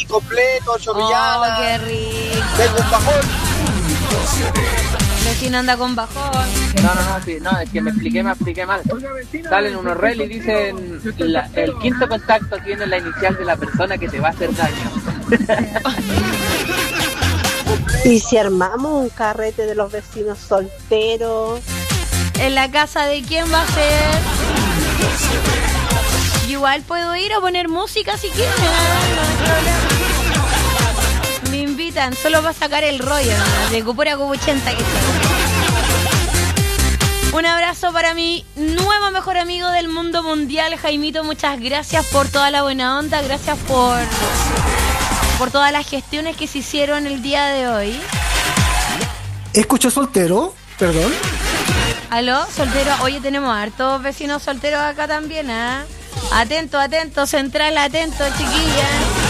completo, chorrillana. Oh, qué rico. Tengo un bajón. El vecino anda con bajón. No, es que me expliqué mal. Salen unos reels y dicen el quinto contacto tiene la inicial de la persona que te va a hacer daño. ¿Y si armamos un carrete de los vecinos solteros? ¿En la casa de quién va a ser? Igual puedo ir a poner música si quieren, no hay problema. Me invitan, solo va a sacar el rollo, ¿no? De Cupura Cupuchenta que está. Un abrazo para mi nuevo mejor amigo del mundo mundial, Jaimito. Muchas gracias por toda la buena onda, gracias por todas las gestiones que se hicieron el día de hoy. ¿Escuché soltero? Perdón. ¿Aló? ¿Soltero? Oye, tenemos hartos vecinos solteros acá también, ¿ah? Atento, central, atento, chiquilla.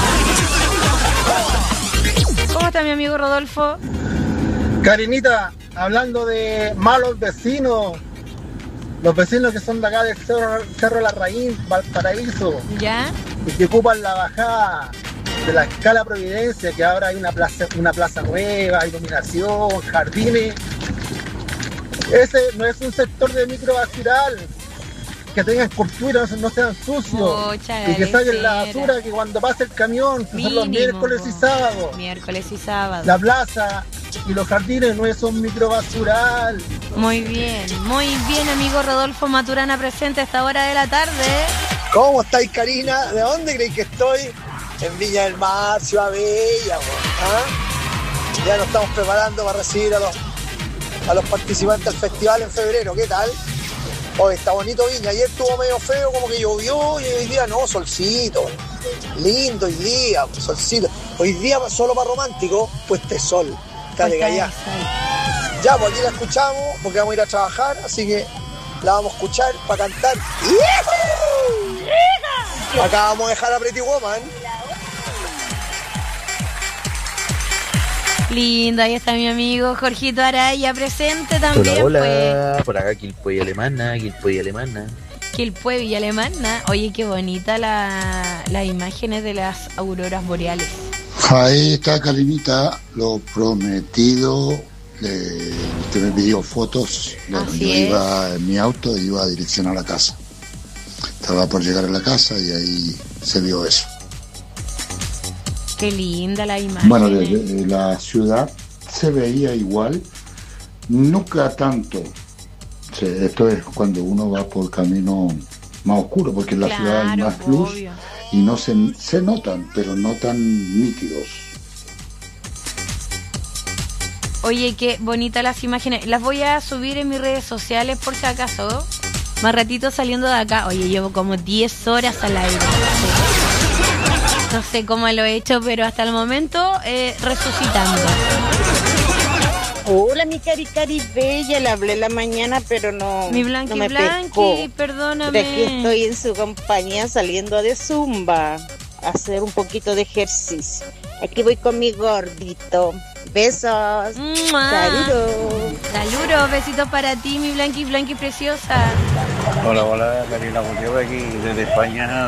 ¿Cómo está mi amigo Rodolfo? Karinita, hablando de malos vecinos, los vecinos que son de acá del Cerro Larraín, Valparaíso, ¿Ya? y que ocupan la bajada de la escala Providencia, que ahora hay una plaza nueva, iluminación, jardines. Ese no es un sector de microbasural, que tengan cultura, no sean sucios, y que saquen la basura, que cuando pase el camión, que son los miércoles y sábados. La plaza y los jardines no son microbasural. Muy bien, amigo Rodolfo Maturana, presente a esta hora de la tarde. ¿Cómo estáis, Karina? ¿De dónde creéis que estoy? En Viña del Mar, Ciudad Bella, ¿ah? Ya nos estamos preparando para recibir a los participantes del festival en febrero. ¿Qué tal? Hoy está bonito Viña. Ayer estuvo medio feo, como que llovió, y hoy día no, solcito. Lindo hoy día, solcito. Hoy día solo para romántico, pues te sol. Dale, callá. Ya, pues aquí la escuchamos, porque vamos a ir a trabajar, así que la vamos a escuchar para cantar. Acá vamos a dejar a Pretty Woman. Lindo, ahí está mi amigo Jorgito Araya, presente también. Hola, por acá Quilpuey Alemana. Quilpuey Villa Alemana. Oye, qué bonita las imágenes de las auroras boreales. Ahí está, Karinita, lo prometido. Usted me pidió fotos. Bueno, yo iba en mi auto y iba a dirección a la casa. Estaba por llegar a la casa y ahí se vio eso. Qué linda la imagen. Bueno, de la ciudad se veía igual, nunca tanto. Sí, esto es cuando uno va por camino más oscuro, porque en la ciudad hay más luz, obvio. Y no se notan, pero no tan nítidos. Oye, qué bonitas las imágenes. Las voy a subir en mis redes sociales por si acaso. Más ratito saliendo de acá. Oye, llevo como 10 horas al aire. No sé cómo lo he hecho, pero hasta el momento resucitando. Hola, mi cari bella, le hablé la mañana, pero no. Mi Blanqui, no me pescó. Perdóname. Pero aquí estoy en su compañía saliendo de Zumba a hacer un poquito de ejercicio. Aquí voy con mi gordito. Besos. Saludos, besitos para ti, mi Blanqui preciosa. Hola, Karina Gutiérrez aquí desde España,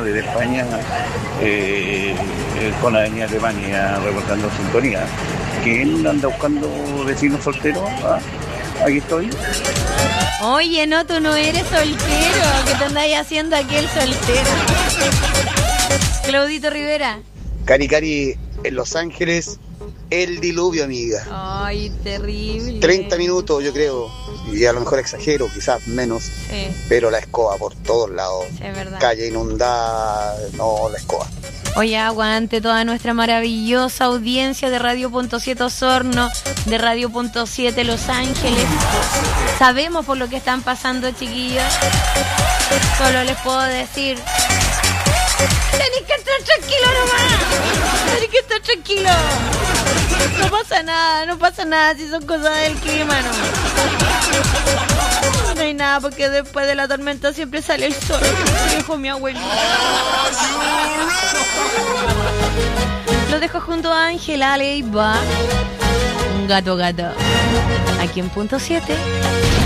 con la niña Alemania reportando sintonía. ¿Quién anda buscando vecinos solteros? ¿Ah? Aquí estoy. Oye, no, tú no eres soltero, ¿qué te andáis haciendo aquí el soltero? Claudito Rivera. Cari, en Los Ángeles, el diluvio, amiga. Ay, terrible. 30 minutos, yo creo. Y a lo mejor exagero, quizás menos. Sí. Pero la escoba por todos lados. Sí, es verdad. Calle inundada, no, la escoba. Oye, aguante toda nuestra maravillosa audiencia de Radio.7 Osorno, de Radio.7 Los Ángeles. Sabemos por lo que están pasando, chiquillos. Solo les puedo decir... Tenés que estar tranquilo nomás. Tenés que estar tranquilo. No pasa nada si son cosas del clima, no. No hay nada porque después de la tormenta siempre sale el sol. Dijo mi abuelito. Lo dejo junto a Ángela Leiva. Un gato. Aquí en punto 7.